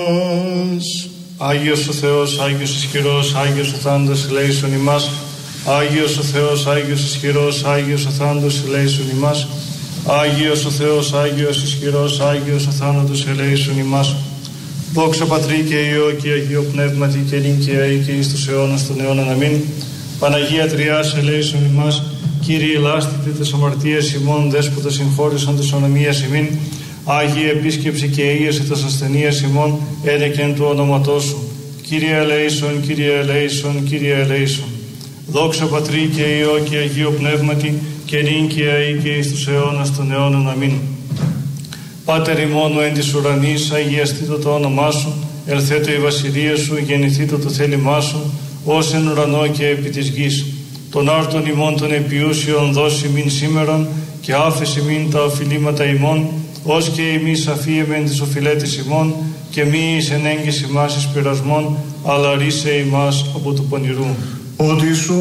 Άγιος ο Θεός, Άγιος ισχυρός, Άγιος ο θάνατος ελέησον ημάς. Άγιος ο Θεός, Άγιος ισχυρός, Άγιος ο θάνατος ελέησον ημάς. Άγιος ο Θεός, Άγιος ισχυρός, Άγιος ο θάνατος ελέησον ημάς. Δόξα Πατρί και Υιό και Αγίο Πνεύματι και νυν και αεί και εις τους αιώνας των αιώνων. Αμήν. Παναγία Τριάς ελέησον ημάς. Κύριε ελάστητε τες αμαρτίες ημών, δέσποτα συγχώρησαν τες ονομίας ημίν. Άγιε επίσκεψη και ίεση τας ασθενείας ημών, ένεκεν του ονόματός σου. Κύριε ελέησον, Κύριε ελέησον, Κύριε ελέησον. Δόξα Πατρί και Υιό και Αγίο Πνεύματι και νυν και αεί και εις τους αιώνας των αιώνων. Αμήν. Πάτερ ημών ο εν της ουρανής, αγιαστήτω το όνομά σου, ελθέτω η βασιλεία σου, γεννηθήτω το θέλημά σου, ως εν ουρανό και επί της γης. Τον άρτον ημών των επιούσιων δώσει μην σήμερον και άφεση μην τα οφειλήματα ημών, ως και εμείς αφίεμεν τις οφειλέτες ημών και μη εις ενέγγιση μας εις πειρασμών, αλλά ρίσε ημάς από του πονηρού.